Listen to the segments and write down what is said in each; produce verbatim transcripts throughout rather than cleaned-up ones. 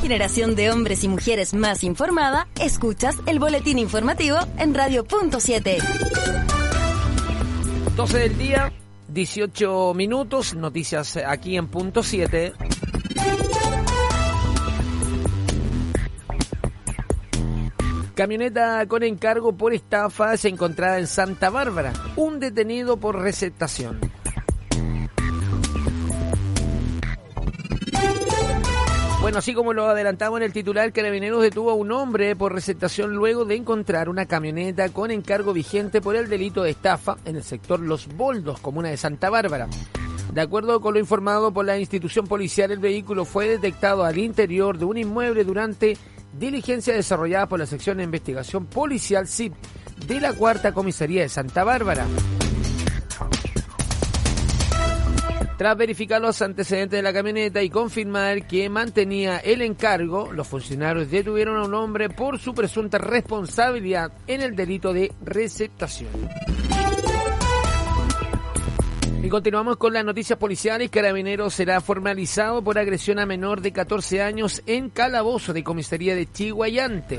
generación de hombres y mujeres más informada, escuchas el boletín informativo en Radio Punto siete. doce del día, dieciocho minutos, noticias aquí en Punto siete. Camioneta con encargo por estafa se encontrada en Santa Bárbara. Un detenido por receptación. Bueno, así como lo adelantamos en el titular, Carabineros detuvo a un hombre por receptación luego de encontrar una camioneta con encargo vigente por el delito de estafa en el sector Los Boldos, comuna de Santa Bárbara. De acuerdo con lo informado por la institución policial, el vehículo fue detectado al interior de un inmueble durante diligencia desarrollada por la sección de investigación policial S I P de la Cuarta Comisaría de Santa Bárbara. Tras verificar los antecedentes de la camioneta y confirmar que mantenía el encargo, los funcionarios detuvieron a un hombre por su presunta responsabilidad en el delito de receptación. Y continuamos con las noticias policiales. Carabineros será formalizado por agresión a menor de catorce años en calabozo de comisaría de Chiguayante.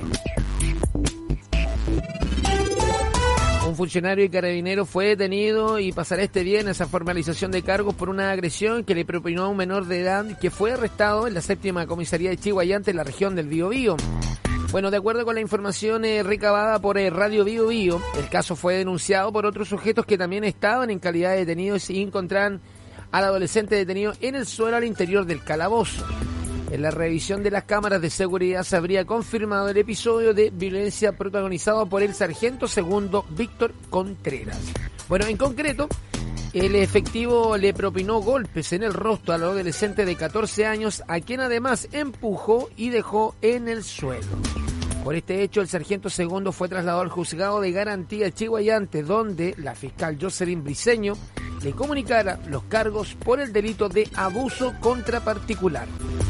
Un funcionario de Carabineros fue detenido y pasará este día en esa formalización de cargos por una agresión que le propinó a un menor de edad que fue arrestado en la séptima comisaría de Chiguayante en la región del Biobío. Bueno, de acuerdo con la información eh, recabada por eh, Radio Bio Bio, el caso fue denunciado por otros sujetos que también estaban en calidad de detenidos y encontraron al adolescente detenido en el suelo al interior del calabozo. En la revisión de las cámaras de seguridad se habría confirmado el episodio de violencia protagonizado por el sargento segundo Víctor Contreras. Bueno, en concreto, el efectivo le propinó golpes en el rostro al adolescente de catorce años, a quien además empujó y dejó en el suelo. Por este hecho, el sargento segundo fue trasladado al juzgado de garantía Chiguayante, donde la fiscal Jocelyn Briceño le comunicara los cargos por el delito de abuso contra particular.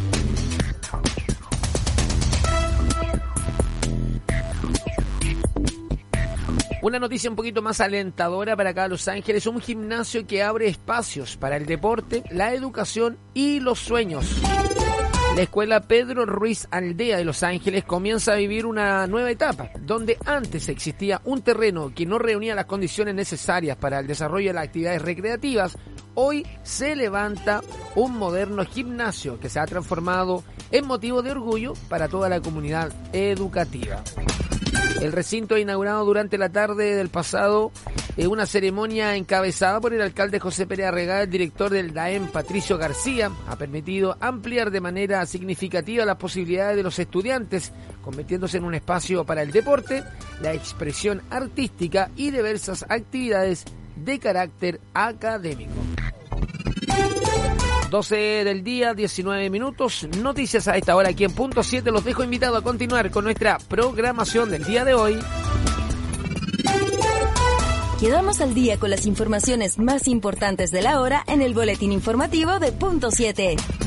Una noticia un poquito más alentadora para acá Los Ángeles, un gimnasio que abre espacios para el deporte, la educación y los sueños. La escuela Pedro Ruiz Aldea de Los Ángeles comienza a vivir una nueva etapa, donde antes existía un terreno que no reunía las condiciones necesarias para el desarrollo de las actividades recreativas. Hoy se levanta un moderno gimnasio que se ha transformado en motivo de orgullo para toda la comunidad educativa. El recinto inaugurado durante la tarde del pasado, eh, una ceremonia encabezada por el alcalde José Pérez Arregada, el director del D A E M Patricio García, ha permitido ampliar de manera significativa las posibilidades de los estudiantes, convirtiéndose en un espacio para el deporte, la expresión artística y diversas actividades de carácter académico. doce del día, diecinueve minutos, noticias a esta hora aquí en Punto siete. Los dejo invitados a continuar con nuestra programación del día de hoy. Quedamos al día con las informaciones más importantes de la hora en el boletín informativo de Punto siete.